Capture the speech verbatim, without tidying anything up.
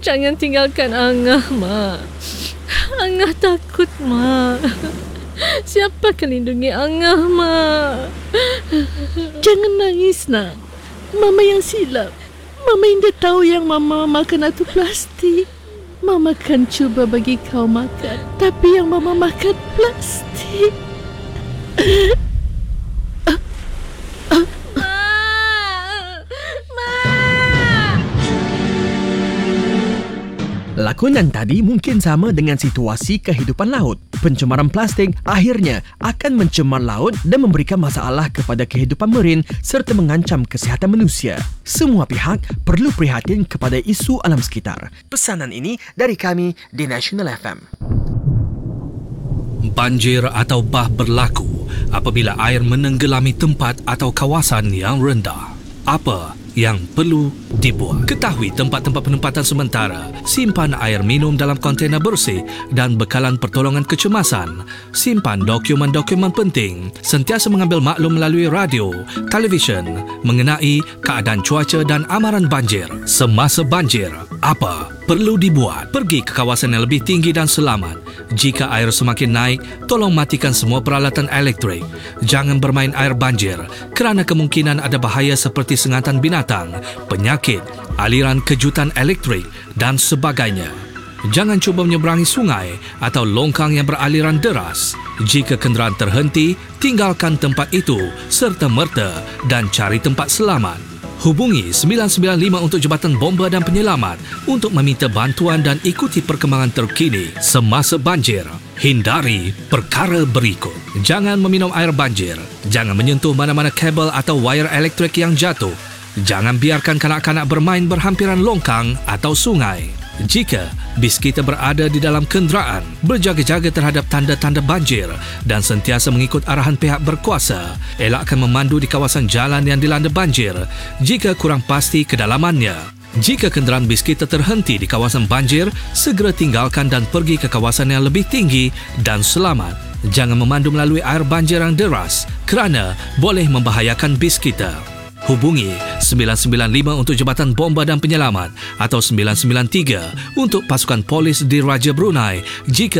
Jangan tinggalkan Angah, Mak. Angah takut, Mak. Siapa akan lindungi Angah, Mak? Jangan nangis, nak. Mama yang silap. Mama indah tahu yang Mama makan itu plastik. Mama kan cuba bagi kau makan, tapi yang Mama makan plastik. Lakonan tadi mungkin sama dengan situasi kehidupan laut. Pencemaran plastik akhirnya akan mencemar laut dan memberikan masalah kepada kehidupan marin serta mengancam kesihatan manusia. Semua pihak perlu prihatin kepada isu alam sekitar. Pesanan ini dari kami di National F M. Banjir atau bah berlaku apabila air menenggelami tempat atau kawasan yang rendah. Apa yang perlu dibuat? Ketahui tempat-tempat penempatan sementara, simpan air minum dalam kontena bersih dan bekalan pertolongan kecemasan. Simpan dokumen-dokumen penting. Sentiasa mengambil maklum melalui radio, televisyen mengenai keadaan cuaca dan amaran banjir. Semasa banjir, apa perlu dibuat? Pergi ke kawasan yang lebih tinggi dan selamat. Jika air semakin naik, tolong matikan semua peralatan elektrik. Jangan bermain air banjir kerana kemungkinan ada bahaya seperti sengatan binatang, penyakit, aliran kejutan elektrik dan sebagainya. Jangan cuba menyeberangi sungai atau longkang yang beraliran deras. Jika kenderaan terhenti, tinggalkan tempat itu serta merta dan cari tempat selamat. Hubungi sembilan sembilan lima untuk Jabatan Bomba dan Penyelamat untuk meminta bantuan dan ikuti perkembangan terkini semasa banjir. Hindari perkara berikut. Jangan meminum air banjir. Jangan menyentuh mana-mana kabel atau wayar elektrik yang jatuh. Jangan biarkan kanak-kanak bermain berhampiran longkang atau sungai. Jika bis kita berada di dalam kenderaan, berjaga-jaga terhadap tanda-tanda banjir dan sentiasa mengikut arahan pihak berkuasa. Elakkan memandu di kawasan jalan yang dilanda banjir jika kurang pasti kedalamannya. Jika kenderaan bis kita terhenti di kawasan banjir, segera tinggalkan dan pergi ke kawasan yang lebih tinggi dan selamat. Jangan memandu melalui air banjir yang deras kerana boleh membahayakan bis kita. Hubungi sembilan sembilan lima untuk Jabatan Bomba dan Penyelamat atau sembilan sembilan tiga untuk pasukan polis di Raja Brunei jika